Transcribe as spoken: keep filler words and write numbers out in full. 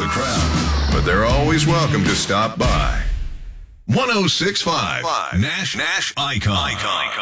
the crowd, but they're always welcome to stop by. one oh six point five Nash Nash Icon. Icon.